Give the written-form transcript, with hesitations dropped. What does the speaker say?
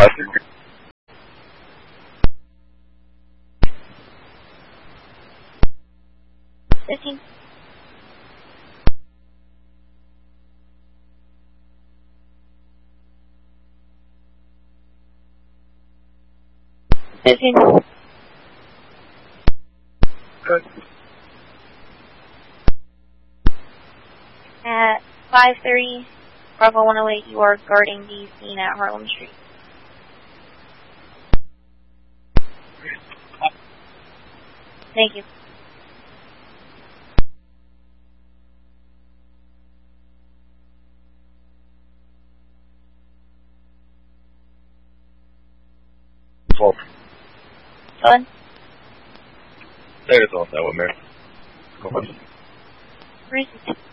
15. 15. Good. At 5:30, Bravo 108, you are guarding the scene at Harlem Street. Thank you. Fault. Go ahead. There is also that one, Mary. Go ahead. Reason.